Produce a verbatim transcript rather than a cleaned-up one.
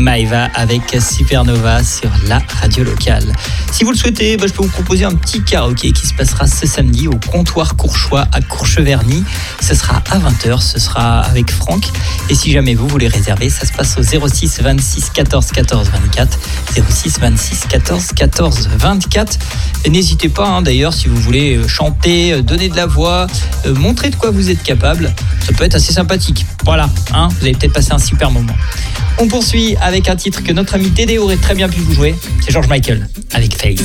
Maeva avec Supernova sur la radio locale. Si vous le souhaitez, bah, je peux vous proposer un petit karaoké qui se passera ce samedi au comptoir Courchois à Courcheverny. Ce sera à vingt heures, ce sera avec Franck. Et si jamais vous voulez réserver, ça se passe au zéro six vingt-six quatorze quatorze vingt-quatre. zéro six vingt-six quatorze quatorze vingt-quatre. Et n'hésitez pas, hein, d'ailleurs, si vous voulez chanter, donner de la voix, euh, montrer de quoi vous êtes capable, ça peut être assez sympathique. Voilà, hein, vous allez peut-être passer un super moment. On poursuit avec un titre que notre ami Dédé aurait très bien pu vous jouer. C'est George Michael avec Faith.